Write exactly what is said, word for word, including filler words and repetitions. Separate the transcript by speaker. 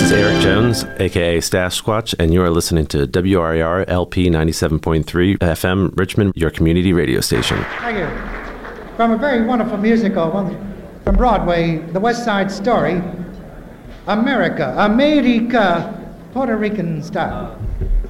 Speaker 1: This is Eric Jones, aka Stash Squatch, and you are listening to W R A R L P ninety-seven point three F M Richmond, your community radio station.
Speaker 2: Thank you. From a very wonderful musical from Broadway, The West Side Story, America, America, Puerto Rican style.